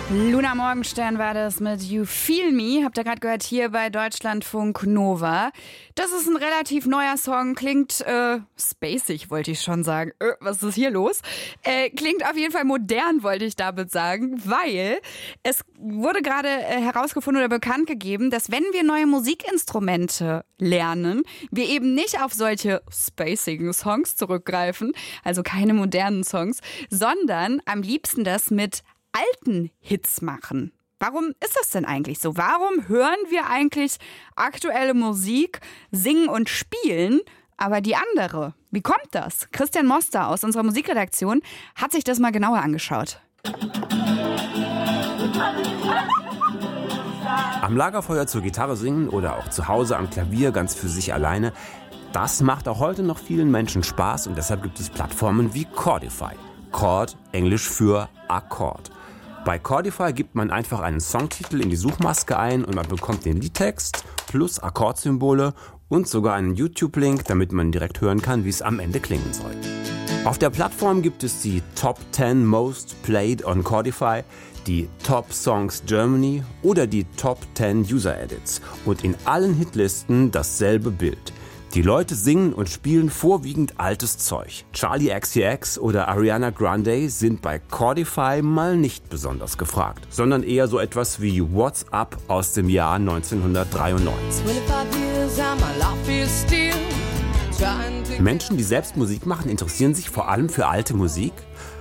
Luna Morgenstern war das mit You Feel Me, habt ihr gerade gehört hier bei Deutschlandfunk Nova. Das ist ein relativ neuer Song, klingt spacig, wollte ich schon sagen. Was ist hier los? Klingt auf jeden Fall modern, wollte ich damit sagen, weil es wurde gerade herausgefunden oder bekannt gegeben, dass wenn wir neue Musikinstrumente lernen, wir eben nicht auf solche spacigen Songs zurückgreifen, also keine modernen Songs, sondern am liebsten das mit alten Hits machen. Warum ist das denn eigentlich so? Warum hören wir eigentlich aktuelle Musik, singen und spielen, aber die andere? Wie kommt das? Christian Moster aus unserer Musikredaktion hat sich das mal genauer angeschaut. Am Lagerfeuer zur Gitarre singen oder auch zu Hause am Klavier ganz für sich alleine, das macht auch heute noch vielen Menschen Spaß und deshalb gibt es Plattformen wie Chordify. Chord, Englisch für Akkord. Bei Chordify gibt man einfach einen Songtitel in die Suchmaske ein und man bekommt den Liedtext plus Akkordsymbole und sogar einen YouTube-Link, damit man direkt hören kann, wie es am Ende klingen soll. Auf der Plattform gibt es die Top 10 Most Played on Chordify, die Top Songs Germany oder die Top 10 User Edits und in allen Hitlisten dasselbe Bild. Die Leute singen und spielen vorwiegend altes Zeug. Charli XCX oder Ariana Grande sind bei Chordify mal nicht besonders gefragt, sondern eher so etwas wie What's Up aus dem Jahr 1993. Menschen, die selbst Musik machen, interessieren sich vor allem für alte Musik.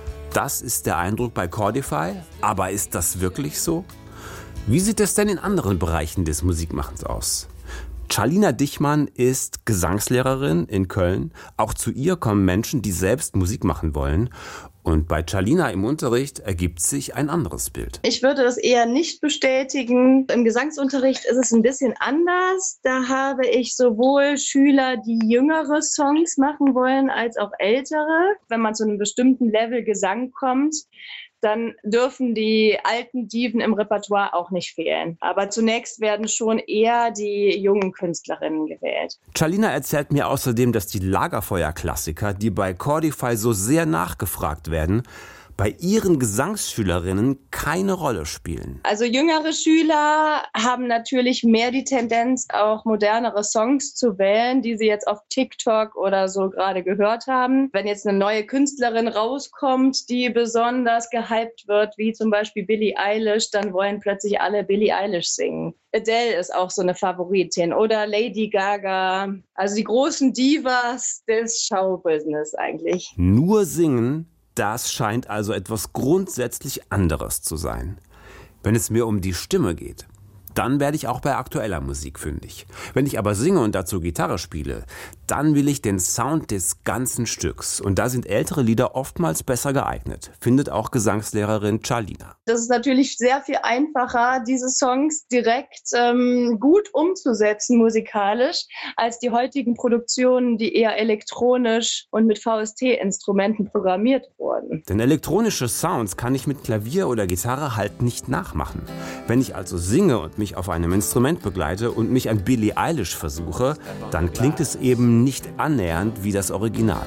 Das ist der Eindruck bei Chordify. Aber ist das wirklich so? Wie sieht es denn in anderen Bereichen des Musikmachens aus? Charlina Dichmann ist Gesangslehrerin in Köln. Auch zu ihr kommen Menschen, die selbst Musik machen wollen. Und bei Charlina im Unterricht ergibt sich ein anderes Bild. Ich würde das eher nicht bestätigen. Im Gesangsunterricht ist es ein bisschen anders. Da habe ich sowohl Schüler, die jüngere Songs machen wollen, als auch ältere. Wenn man zu einem bestimmten Level Gesang kommt, dann dürfen die alten Diven im Repertoire auch nicht fehlen. Aber zunächst werden schon eher die jungen Künstlerinnen gewählt. Charlina erzählt mir außerdem, dass die Lagerfeuer-Klassiker, die bei Chordify so sehr nachgefragt werden, bei ihren Gesangsschülerinnen keine Rolle spielen. Also jüngere Schüler haben natürlich mehr die Tendenz, auch modernere Songs zu wählen, die sie jetzt auf TikTok oder so gerade gehört haben. Wenn jetzt eine neue Künstlerin rauskommt, die besonders gehypt wird, wie zum Beispiel Billie Eilish, dann wollen plötzlich alle Billie Eilish singen. Adele ist auch so eine Favoritin oder Lady Gaga. Also die großen Divas des Showbusiness eigentlich. Nur singen, das scheint also etwas grundsätzlich anderes zu sein. Wenn es mir um die Stimme geht, dann werde ich auch bei aktueller Musik fündig. Wenn ich aber singe und dazu Gitarre spiele, dann will ich den Sound des ganzen Stücks. Und da sind ältere Lieder oftmals besser geeignet, findet auch Gesangslehrerin Charlina. Das ist natürlich sehr viel einfacher, diese Songs direkt gut umzusetzen musikalisch, als die heutigen Produktionen, die eher elektronisch und mit VST-Instrumenten programmiert wurden. Denn elektronische Sounds kann ich mit Klavier oder Gitarre halt nicht nachmachen. Wenn ich also singe und mich auf einem Instrument begleite und mich an Billie Eilish versuche, dann klingt es eben nicht annähernd wie das Original.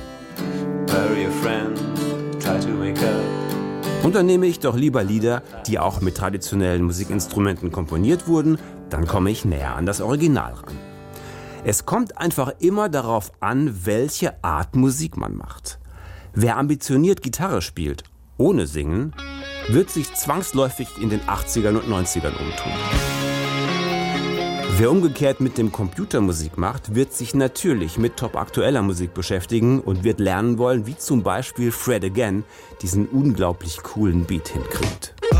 Und dann nehme ich doch lieber Lieder, die auch mit traditionellen Musikinstrumenten komponiert wurden, dann komme ich näher an das Original ran. Es kommt einfach immer darauf an, welche Art Musik man macht. Wer ambitioniert Gitarre spielt, ohne Singen, wird sich zwangsläufig in den 80ern und 90ern umtun. Wer umgekehrt mit dem Computer Musik macht, wird sich natürlich mit top-aktueller Musik beschäftigen und wird lernen wollen, wie zum Beispiel Fred Again diesen unglaublich coolen Beat hinkriegt.